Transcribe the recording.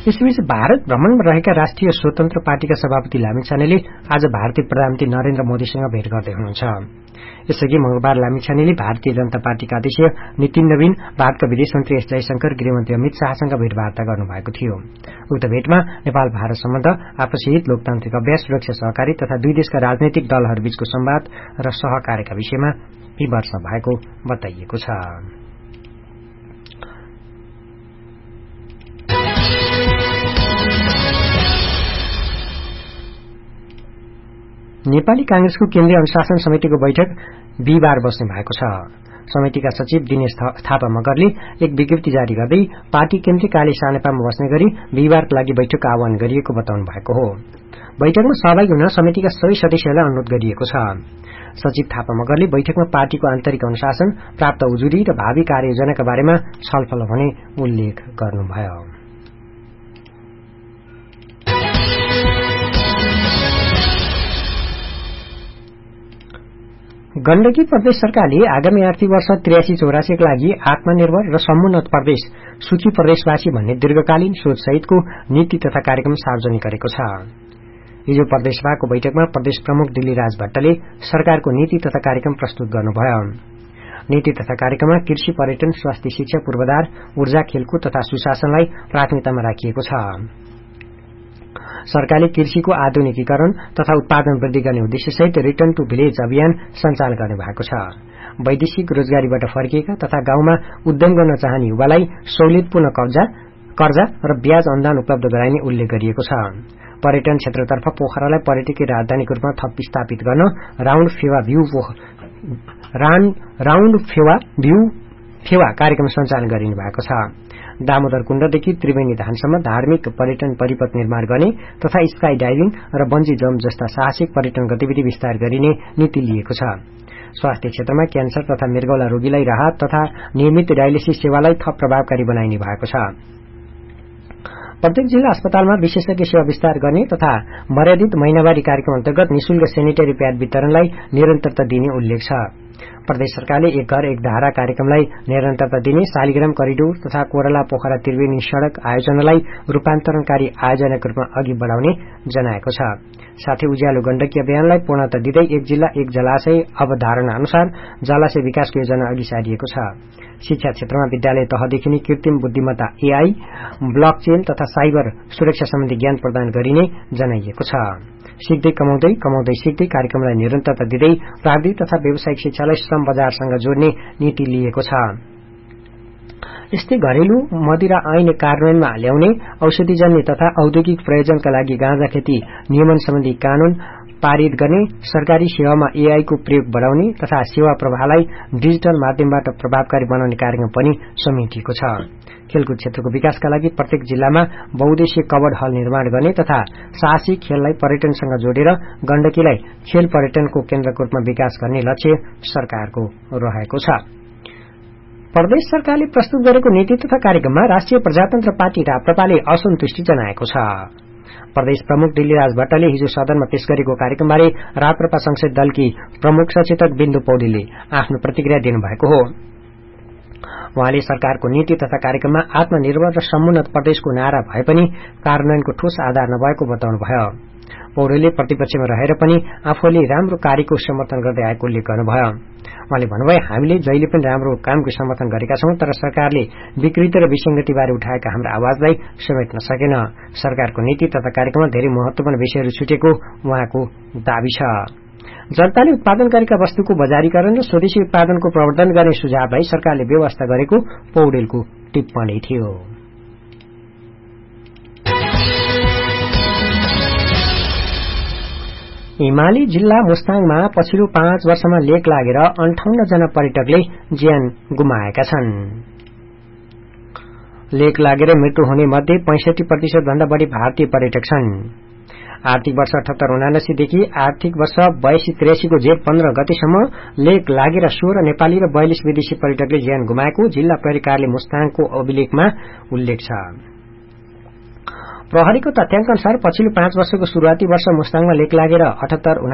यसबीच भारत भ्रमणमा रहेका राष्ट्रिय स्वतन्त्र पार्टीका सभापति लामिछानेले आज भारतीय प्रधानमन्त्री नरेन्द्र मोदीसँग भेट गर्दै हुनुहुन्छ। यसअघि मंगलबार लामिछानेले भारतीय जनता पार्टीका अध्यक्ष नितिन नवीन, भारतका विदेश मन्त्री एस जयशंकर, गृहमन्त्री अमित शाहसँग भेटवार्ता गर्नुभएको थियो। उक्त भेटमा नेपाल भारत सम्बन्ध, आपसी हित, लोकतान्त्रिक अभ्यास, सुरक्षा, सहकारी तथा दुई देशका राजनैतिक दलहरूबीचको संवाद र सहकार्यका विषयमा विमर्श भएको बताइएको छ। नेपाली कांग्रेसको केन्द्रीय अनुशासन समितिको बैठक बिहीबार बस्ने भएको छ। समितिका सचिव दिनेश थापा मगरले एक विज्ञप्ति जारी गर्दै पार्टी केन्द्रीय कार्यालय सानेपामा बस्ने गरी बिहीबारका लागि बैठक आह्वान गरिएको बताउनु भएको हो। बैठकमा सहभागी हुन समितिका सबै सदस्यहरूलाई अनुरोध गरिएको छ। सचिव थापा मगरले बैठकमा पार्टीको आन्तरिक अनुशासन, प्राप्त उजुरी र भावी कार्ययोजनाका बारेमा छलफल हुने उल्लेख गर्नुभयो। गण्डकी प्रदेश सरकारले आगामी आर्थिक वर्ष 83-84 का लागि आत्मनिर्भर र समुन्नत प्रदेश, सुखी प्रदेशवासी भन्ने दीर्घकालीन सोच सहितको नीति तथा कार्यक्रम सार्वजनिक गरेको छ। हिजो प्रदेश सभाको बैठकमा प्रदेश प्रमुख दिल्लीराज भट्टले सरकारको नीति तथा कार्यक्रम प्रस्तुत गर्नुभयो। नीति तथा कार्यक्रममा कृषि, पर्यटन, स्वास्थ्य, शिक्षा, पूर्वाधार, ऊर्जा, खेलकुद तथा सुशासनलाई प्राथमिकतामा राखिएको छ। सरकारले कृषिको आधुनिकीकरण तथा उत्पादन वृद्धि गर्ने उद्देश्यसहित रिटर्न टू भिलेज अभियान सञ्चालन गर्ने भएको छ। वैदेशिक रोजगारीबाट फर्किएका तथा गाउँमा उद्यम गर्न चाहने युवालाई सहुलियतपूर्ण कर्जा र ब्याज अनुदान उपलब्ध गराइने उल्लेख गरिएको छ। पर्यटन क्षेत्रतर्फ पोखरालाई पर्यटकीय राजधानीको रूपमा थप स्थापित गर्न राउण्ड फेवा कार्यक्रम सञ्चालन गरिने भएको छ। दामोदर कुण्डदेखि त्रिवेणी धानसम्म धार्मिक पर्यटन परिपथ निर्माण गर्ने तथा स्काई डाइभिङ र बन्जी जम्प जस्ता साहसिक पर्यटन गतिविधि विस्तार गरिने नीति लिएको छ। स्वास्थ्य क्षेत्रमा क्यान्सर तथा मृगौला रोगीलाई राहत तथा नियमित डायलिसिस सेवालाई थप प्रभावकारी बनाइने भएको छ। प्रत्येक जिल्ला अस्पतालमा विशेषज्ञ सेवा विस्तार गर्ने तथा मर्यादित महिनावारी कार्यक्रम अन्तर्गत निशुल्क सेनिटरी प्याड वितरणलाई निरन्तरता दिने उल्लेख छ। प्रदेश सरकारले एक घर एक धारा कार्यक्रमलाई निरन्तरता दिने, शालिग्राम करिडोर तथा कोरला पोखरा त्रिवेणी सड़क आयोजनालाई रूपान्तरणकारी आयोजनाको रूपमा अघि बढ़ाउने जनाएको छ। साथै उज्यालो गण्डकी अभियानलाई पूर्णता दिँदै एक जिल्ला एक जलाशय अवधारणा अनुसार जलाशय विकासको योजना अघि सारिएको छ। शिक्षा क्षेत्रमा विद्यालय तहदेखि नै कृत्रिम बुद्धिमत्ता एआई, ब्लकचेन तथा साइबर सुरक्षा सम्बन्धी ज्ञान प्रदान गरिने जनाइएको छ। सिक्दै कमाउँदै, कमाउँदै सिक्दै कार्यक्रमलाई निरन्तरता दिँदै प्राविधिक तथा व्यावसायिक शिक्षालाई श्रम बजारसँग जोड्ने नीति लिएको छ। यस्तै घरेलु मदिरा ऐन कार्यान्वयनमा ल्याउने, औषधिजन्य तथा औद्योगिक प्रयोजनका लागि गाँजा खेती नियमन सम्बन्धी कानून पारित गर्ने, सरकारी सेवामा एआई को प्रयोग बढ़ाउने तथा सेवा प्रवाहलाई डिजिटल माध्यमबाट प्रभावकारी बनाउने कार्यक्रम पनि समेटिएको छ। खेलकुद क्षेत्रको विकासका लागि प्रत्येक जिल्लामा बहुउद्देश्य कबड हल निर्माण गर्ने तथा साहसिक खेललाई पर्यटनसँग जोडेर गण्डकीलाई खेल पर्यटनको केन्द्रको रूपमा विकास गर्ने लक्ष्य सरकारको रहेको छ। प्रदेश सरकारले प्रस्तुत गरेको नीति तथा कार्यक्रममा राष्ट्रिय प्रजातन्त्र पार्टी राप्रपाले असन्तुष्टि जनाएको छ। प्रदेश प्रमुख दिल्लीराज भट्टले हिजो सदनमा पेश गरेको कार्यक्रमबारे राप्रपा संसदीय दलकी प्रमुख सचेतक बिन्दु पौडेलले आफ्नो प्रतिक्रिया दिनुभएको हो। उहाँले सरकारको नीति तथा कार्यक्रममा आत्मनिर्भर र समुन्नत प्रदेशको नारा भए पनि कार्यान्वयनको ठोस आधार नभएको बताउनुभयो। पौडेलले प्रतिपक्षमा रहेर पनि आफूले राम्रो कार्यको समर्थन गर्दै आएको उल्लेख गर्नुभयो। उहाँले भन्नुभयो, हामीले जहिले पनि राम्रो कामको समर्थन गरेका छौं, तर सरकारले विकृति र विसंगतिबारे उठाएका हाम्रो आवाजलाई समेट्न सकेन। सरकारको नीति तथा कार्यक्रममा धेरै महत्वपूर्ण विषयहरू छुटेको उहाँको दावी छ। जनताले उत्पादन गरेका वस्तुको बजारीकरण र स्वदेशी उत्पादनको प्रवर्धन गर्ने सुझावलाई सरकारले व्यवस्था गरेको पौडेलको टिप्पणी थियो। हिमाली जिल्ला मुस्ताङमा पछिल्लो 5 वर्षमा लेक लागेर 58 जना पर्यटकले ज्यान गुमाएका छन्। लेक लागेर मृत्यु हुने मध्ये 65% भन्दा बढ़ी भारतीय पर्यटक छन्। आर्थिक वर्ष 78-79 देखि आर्थिक वर्ष 82-83 को जेठ 15 गतेसम्म लेक लागेर 16 नेपाली र 42 विदेशी पर्यटकले ज्यान गुमाएको जिल्ला प्रहरी कार्यालय मुस्ताङको अभिलेखमा उल्लेख छ। प्रहरीको तथ्याङ्क अनुसार पछिल्लो 5 वर्षको शुरूआती वर्ष मुस्ताङमा लेक लागेर 78